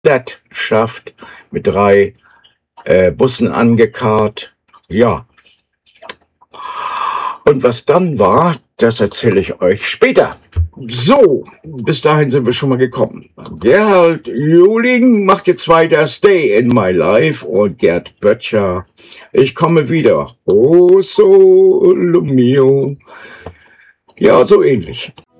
komplett schafft, mit 3 Bussen angekarrt. Ja. Und was dann war, das erzähle ich euch später. So, bis dahin sind wir schon mal gekommen. Gerhard Juhling macht jetzt weiter Stay in My Life und Gerd Böttcher, ich komme wieder. Oh, solo mio. Ja, so ähnlich.